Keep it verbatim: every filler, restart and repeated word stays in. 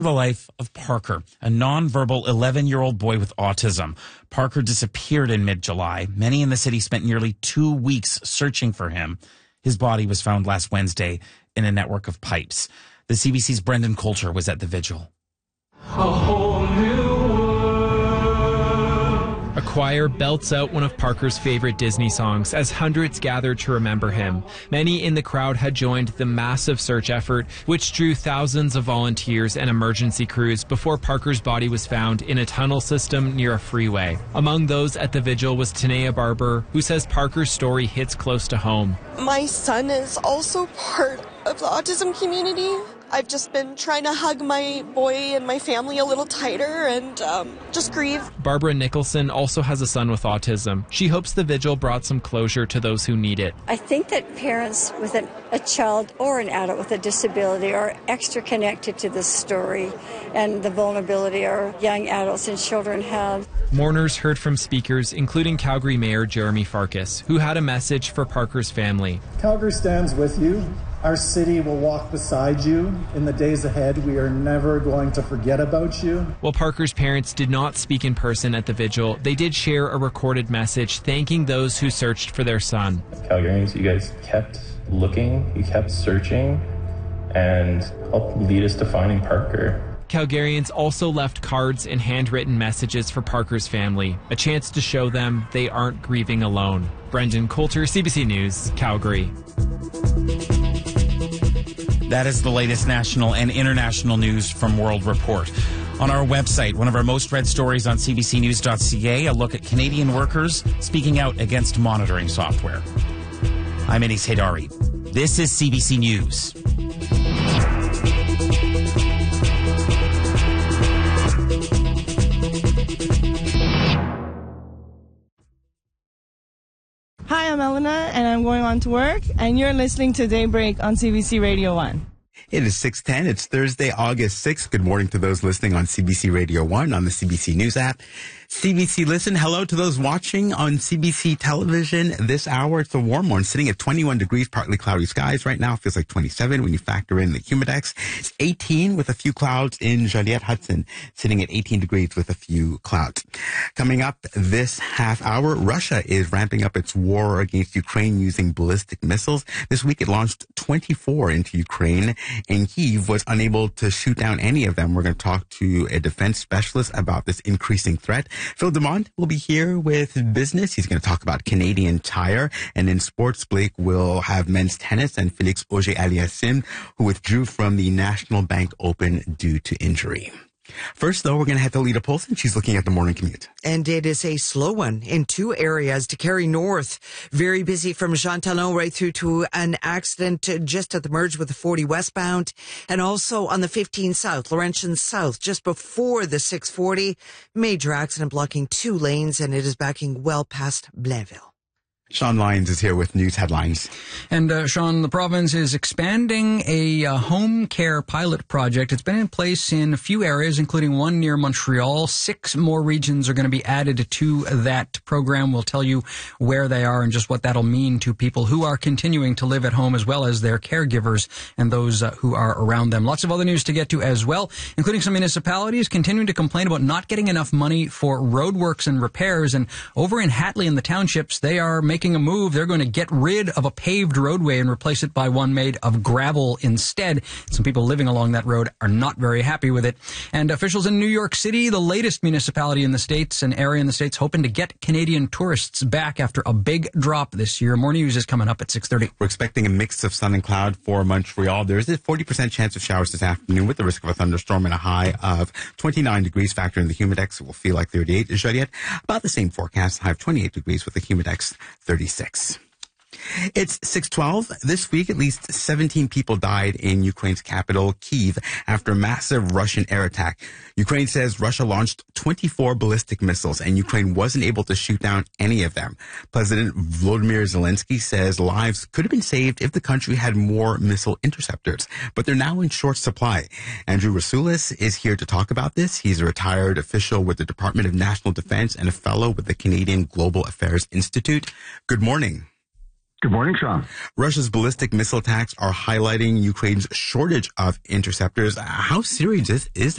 The life of Parker, a nonverbal eleven-year-old boy with autism. Parker disappeared in mid-July. Many in the city spent nearly two weeks searching for him. His body was found last Wednesday in a network of pipes. The C B C's Brendan Coulter was at the vigil. A whole new A choir belts out one of Parker's favorite Disney songs as hundreds gather to remember him. Many in the crowd had joined the massive search effort, which drew thousands of volunteers and emergency crews before Parker's body was found in a tunnel system near a freeway. Among those at the vigil was Tanea Barber, who says Parker's story hits close to home. My son is also part of the autism community. I've just been trying to hug my boy and my family a little tighter and um, just grieve. Barbara Nicholson also has a son with autism. She hopes the vigil brought some closure to those who need it. I think that parents with an, a child or an adult with a disability are extra connected to this story and the vulnerability our young adults and children have. Mourners heard from speakers, including Calgary Mayor Jeremy Farkas, who had a message for Parker's family. Calgary stands with you. Our city will walk beside you in the days ahead. We are never going to forget about you. While Parker's parents did not speak in person at the vigil, they did share a recorded message thanking those who searched for their son. Calgarians, you guys kept looking, you kept searching, and helped lead us to finding Parker. Calgarians also left cards and handwritten messages for Parker's family, a chance to show them they aren't grieving alone. Brendan Coulter, C B C News, Calgary. That is the latest national and international news from World Report. On our website, one of our most read stories on c b c news dot c a, a look at Canadian workers speaking out against monitoring software. I'm Anis Haydari. This is C B C News. Hi, I'm Elena, and I'm going on to work, and you're listening to Daybreak on C B C Radio one. It is six ten. It's Thursday, August sixth. Good morning to those listening on C B C Radio one on the C B C News app. C B C Listen, hello to those watching on C B C Television this hour. It's a warm one, sitting at twenty-one degrees, partly cloudy skies right now. Feels like twenty-seven when you factor in the humidex. It's eighteen with a few clouds in Joliette Hudson, sitting at eighteen degrees with a few clouds. Coming up this half hour, Russia is ramping up its war against Ukraine using ballistic missiles. This week it launched twenty-four into Ukraine, and Kyiv was unable to shoot down any of them. We're going to talk to a defense specialist about this increasing threat. Phil Demond will be here with business. He's going to talk about Canadian Tire. And in sports, Blake will have men's tennis and Felix Auger-Aliassime, who withdrew from the National Bank Open due to injury. First, though, we're going to head to Lita Polson. She's looking at the morning commute. And it is a slow one in two areas to carry north. Very busy from Jean Talon right through to an accident just at the merge with the forty westbound. And also on the fifteen south, Laurentian South, just before the six forty. Major accident blocking two lanes, and it is backing well past Blainville. Sean Lyons is here with news headlines. And, uh, Sean, the province is expanding a uh, home care pilot project. It's been in place in a few areas, including one near Montreal. Six more regions are going to be added to that program. We'll tell you where they are and just what that'll mean to people who are continuing to live at home, as well as their caregivers and those uh, who are around them. Lots of other news to get to as well, including some municipalities continuing to complain about not getting enough money for roadworks and repairs. And over in Hatley in the townships, they are making a move. They're going to get rid of a paved roadway and replace it by one made of gravel instead. Some people living along that road are not very happy with it. And officials in New York City, the latest municipality in the States, an area in the States, hoping to get Canadian tourists back after a big drop this year. More news is coming up at six thirty. We're expecting a mix of sun and cloud for Montreal. There's a forty percent chance of showers this afternoon with the risk of a thunderstorm and a high of twenty-nine degrees. Factor in the humidex, it will feel like thirty-eight. Joliette, about the same forecast, high of twenty-eight degrees with the humidex thirty-six. It's six twelve. This week, at least seventeen people died in Ukraine's capital, Kyiv, after a massive Russian air attack. Ukraine says Russia launched twenty-four ballistic missiles, and Ukraine wasn't able to shoot down any of them. President Volodymyr Zelensky says lives could have been saved if the country had more missile interceptors, but they're now in short supply. Andrew Rasulis is here to talk about this. He's a retired official with the Department of National Defense and a fellow with the Canadian Global Affairs Institute. Good morning. Good morning, Sean. Russia's ballistic missile attacks are highlighting Ukraine's shortage of interceptors. How serious is, is